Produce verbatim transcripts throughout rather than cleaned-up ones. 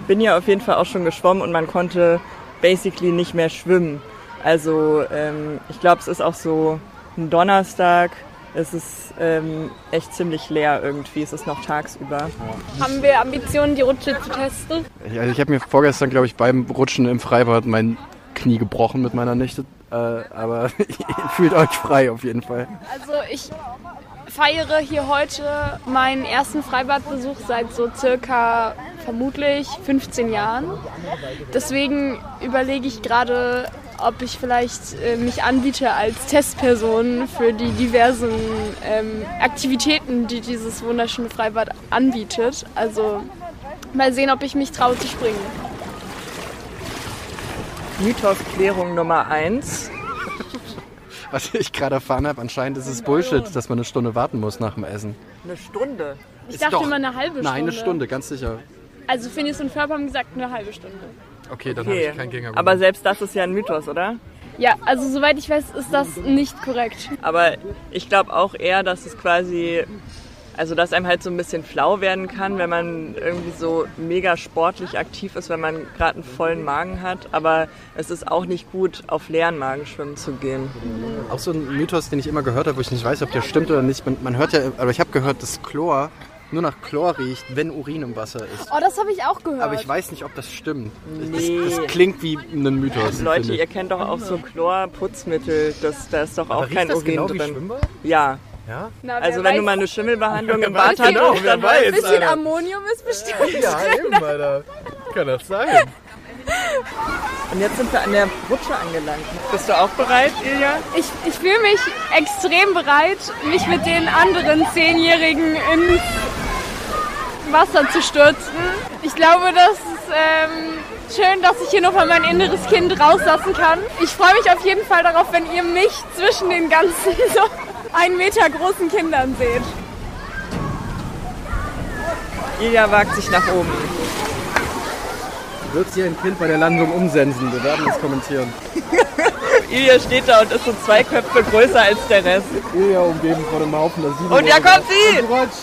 bin ja auf jeden Fall auch schon geschwommen und man konnte basically nicht mehr schwimmen. Also ähm, ich glaube, es ist auch so ein Donnerstag. Es ist ähm, echt ziemlich leer irgendwie. Es ist noch tagsüber. Haben wir Ambitionen, die Rutsche zu testen? Ja, also ich habe mir vorgestern, glaube ich, beim Rutschen im Freibad mein Knie gebrochen mit meiner Nichte. Äh, aber ihr fühlt euch frei auf jeden Fall. Also ich feiere hier heute meinen ersten Freibadbesuch seit so circa vermutlich fünfzehn Jahren. Deswegen überlege ich gerade, ob ich vielleicht äh, mich anbiete als Testperson für die diversen ähm, Aktivitäten, die dieses wunderschöne Freibad anbietet. Also mal sehen, ob ich mich traue zu springen. Mythosklärung Nummer eins. Was ich gerade erfahren habe, anscheinend ist es Bullshit, dass man eine Stunde warten muss nach dem Essen. Eine Stunde? Ich Ist dachte doch- immer eine halbe Stunde. Nein, eine Stunde, ganz sicher. Also Phineas und Ferb haben gesagt eine halbe Stunde. Okay, dann Okay, habe ich keinen Gänger. aber selbst das ist ja ein Mythos, oder? Ja, also soweit ich weiß, ist das nicht korrekt. Aber ich glaube auch eher, dass es quasi, also dass einem halt so ein bisschen flau werden kann, wenn man irgendwie so mega sportlich aktiv ist, wenn man gerade einen vollen Magen hat. Aber es ist auch nicht gut, auf leeren Magen schwimmen zu gehen. Auch so ein Mythos, den ich immer gehört habe, wo ich nicht weiß, ob der stimmt oder nicht. Man, man hört ja, aber ich habe gehört, dass Chlor nur nach Chlor riecht, wenn Urin im Wasser ist. Oh, das habe ich auch gehört. Aber ich weiß nicht, ob das stimmt. Nee. Das, das klingt wie ein Mythos. Leute, finde ich. ihr kennt doch auch so Chlorputzmittel, das, da ist doch auch Aber kein riecht das Urin genau wie drin. Schwimmbad? Ja. Ja? Na, wer Also wenn du weiß, mal eine Schimmelbehandlung im Wer weiß, Bad hast, genau, wer dann weiß. ein bisschen Alter. Ammonium ist bestimmt Ja, drin. eben, Alter. Kann das sein? Und jetzt sind wir an der Rutsche angelangt. Bist du auch bereit, Ilja? Ich, ich fühle mich extrem bereit, mich mit den anderen Zehnjährigen ins Wasser zu stürzen. Ich glaube, das ist ähm, schön, dass ich hier nochmal mein inneres Kind rauslassen kann. Ich freue mich auf jeden Fall darauf, wenn ihr mich zwischen den ganzen so einen Meter großen Kindern seht. Ilja wagt sich nach oben. Wird hier ein Kind bei der Landung umsensen? Wir werden das kommentieren. Ilja steht da und ist so zwei Köpfe größer als der Rest. Ilja umgeben von einem Haufen der sieben. Und da kommt sie!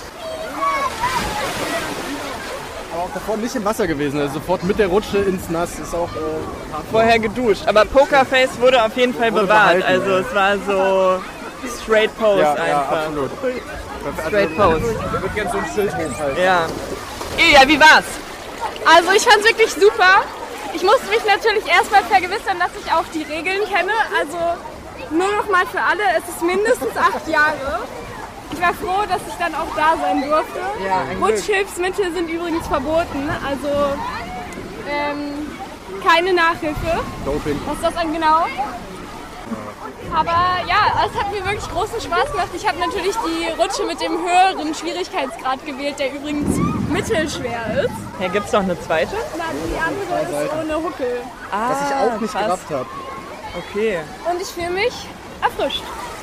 Aber auch davor nicht im Wasser gewesen, also sofort mit der Rutsche ins Nass. Ist auch äh, hart. Vorher geduscht. Aber Pokerface wurde auf jeden Fall Wurde bewahrt. behalten, Also ja. es war so straight pose Ja, einfach. ja, absolut. Straight pose. Ich würde gerne so ein Schild hochhalten. Ja. Ilja, wie war's? Also ich fand es wirklich super. Ich musste mich natürlich erstmal vergewissern, dass ich auch die Regeln kenne. Also nur noch mal für alle, es ist mindestens acht Jahre. Ich war froh, dass ich dann auch da sein durfte. Ja, ein Glück. Rutschhilfsmittel sind übrigens verboten, also ähm, keine Nachhilfe. Doping. Was ist das dann genau? Aber ja, es hat mir wirklich großen Spaß gemacht. Ich habe natürlich die Rutsche mit dem höheren Schwierigkeitsgrad gewählt, der übrigens mittelschwer ist. Ja, gibt's noch eine zweite? Na, die andere ist ohne Huckel. Ah, Was ich auch nicht krass. gerafft habe. Okay. Und ich fühle mich erfrischt.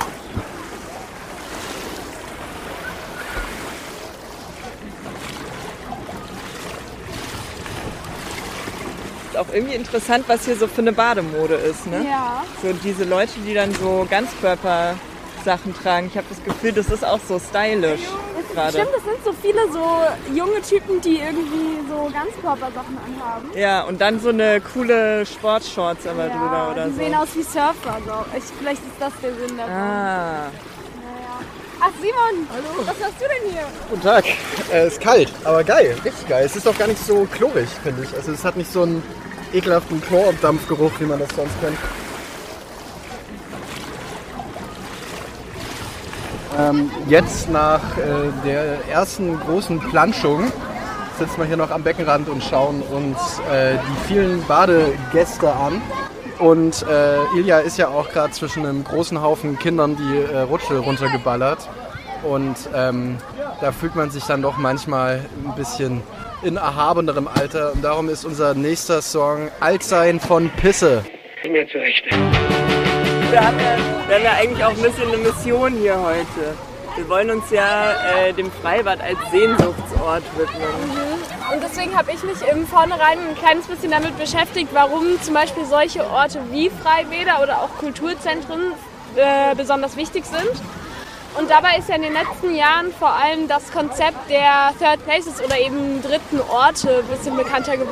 Ist auch irgendwie interessant, was hier so für eine Bademode ist, ne? Ja. So diese Leute, die dann so Ganzkörper-Sachen tragen. Ich habe das Gefühl, das ist auch so stylisch gerade. Stimmt, es sind so viele so junge Typen, die irgendwie so Ganzkörpersachen anhaben. Ja, und dann so eine coole Sportshorts aber Ja, drüber oder die so. sehen aus wie Surfer. So. Ich, vielleicht ist das der Sinn davon. Ah. Ach Simon, Hallo. Was hast du denn hier? Guten Tag. Äh, ist kalt, aber geil, richtig geil. Es ist doch gar nicht so chlorig, finde ich. Also es hat nicht so einen ekelhaften Chlordampfgeruch, wie man das sonst kennt. Ähm, jetzt nach äh, der ersten großen Planschung sitzen wir hier noch am Beckenrand und schauen uns äh, die vielen Badegäste an. Und äh, Ilja ist ja auch gerade zwischen einem großen Haufen Kindern die äh, Rutsche runtergeballert. Und ähm, da fühlt man sich dann doch manchmal ein bisschen in erhabenerem Alter. Und darum ist unser nächster Song Altsein von Pisse. Mir zurecht. Wir haben, ja, wir haben ja eigentlich auch ein bisschen eine Mission hier heute. Wir wollen uns ja äh, dem Freibad als Sehnsuchtsort widmen. Und deswegen habe ich mich im Vornherein ein kleines bisschen damit beschäftigt, warum zum Beispiel solche Orte wie Freibäder oder auch Kulturzentren äh, besonders wichtig sind. Und dabei ist ja in den letzten Jahren vor allem das Konzept der Third Places oder eben dritten Orte ein bisschen bekannter geworden.